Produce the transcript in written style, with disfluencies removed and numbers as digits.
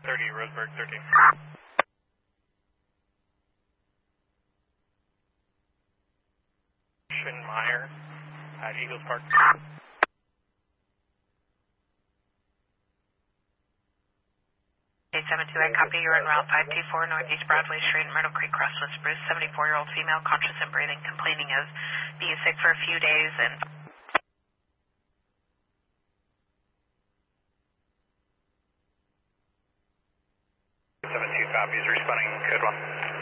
30, Roseburg 13. Meyer at Eagles Park. 872, I copy. You're en route 524 Northeast Broadway Street, Myrtle Creek, Crosswoods, Spruce. 74-year-old female, conscious and breathing, complaining of being sick for a few days and... 72 copies, responding code 1.